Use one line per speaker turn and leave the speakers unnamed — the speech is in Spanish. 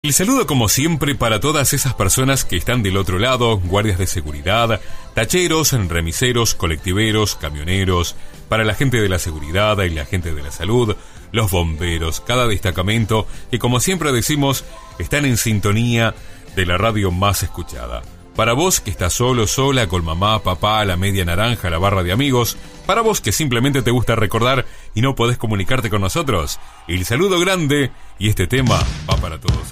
El saludo como siempre para todas esas personas que están del otro lado, guardias de seguridad, tacheros, remiseros, colectiveros, camioneros, para la gente de la seguridad y la gente de la salud, los bomberos, cada destacamento que como siempre decimos están en sintonía de la radio más escuchada. Para vos que estás solo, sola, con mamá, papá, la media naranja, la barra de amigos. Para vos que simplemente te gusta recordar y no podés comunicarte con nosotros. El saludo grande y este tema va para todos ustedes.